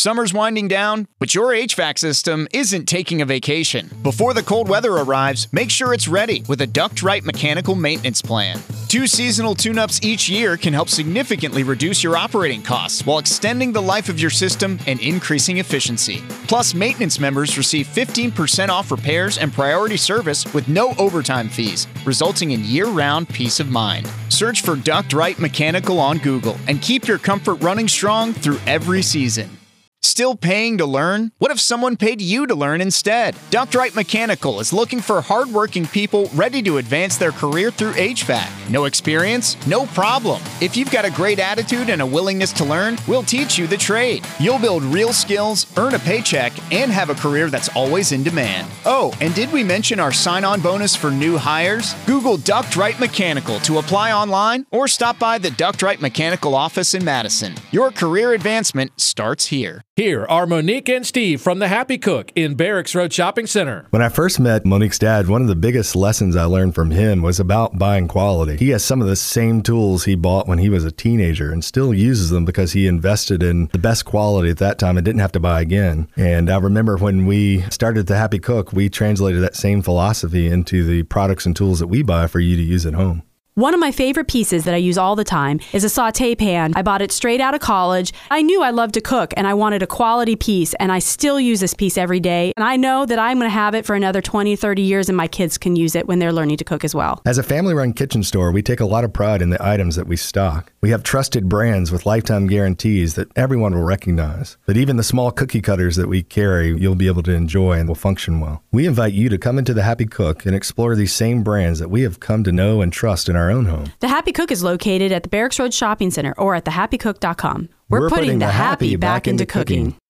Summer's winding down, but your HVAC system isn't taking a vacation. Before the cold weather arrives, make sure it's ready with a Ductrite mechanical maintenance plan. 2 seasonal tune-ups each year can help significantly reduce your operating costs while extending the life of your system and increasing efficiency. Plus, maintenance members receive 15% off repairs and priority service with no overtime fees, resulting in year-round peace of mind. Search for Ductrite Mechanical on Google and keep your comfort running strong through every season. Still paying to learn? What if someone paid you to learn instead? Ductrite Mechanical is looking for hardworking people ready to advance their career through HVAC. No experience? No problem. If you've got a great attitude and a willingness to learn, we'll teach you the trade. You'll build real skills, earn a paycheck, and have a career that's always in demand. Oh, and did we mention our sign-on bonus for new hires? Google Ductrite Mechanical to apply online or stop by the Ductrite Mechanical office in Madison. Your career advancement starts here. Here are Monique and Steve from The Happy Cook in Barracks Road Shopping Center. When I first met Monique's dad, one of the biggest lessons I learned from him was about buying quality. He has some of the same tools he bought when he was a teenager and still uses them because he invested in the best quality at that time and didn't have to buy again. And I remember when we started The Happy Cook, we translated that same philosophy into the products and tools that we buy for you to use at home. One of my favorite pieces that I use all the time is a sauté pan. I bought it straight out of college. I knew I loved to cook and I wanted a quality piece, and I still use this piece every day. And I know that I'm going to have it for another 20, 30 years, and my kids can use it when they're learning to cook as well. As a family-run kitchen store, we take a lot of pride in the items that we stock. We have trusted brands with lifetime guarantees that everyone will recognize. But even the small cookie cutters that we carry, you'll be able to enjoy and will function well. We invite you to come into The Happy Cook and explore these same brands that we have come to know and trust in our own home. The Happy Cook is located at the Barracks Road Shopping Center or at thehappycook.com. We're putting the happy back into cooking.